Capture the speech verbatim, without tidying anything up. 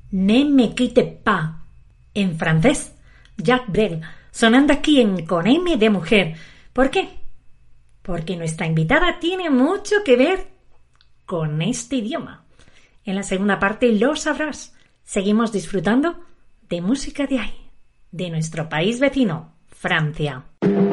Ne me quitte pas. En francés, Jacques Brel, sonando aquí en Con M de Mujer. ¿Por qué? Porque nuestra invitada tiene mucho que ver con este idioma. En la segunda parte lo sabrás. Seguimos disfrutando de música de ahí, de nuestro país vecino, Francia.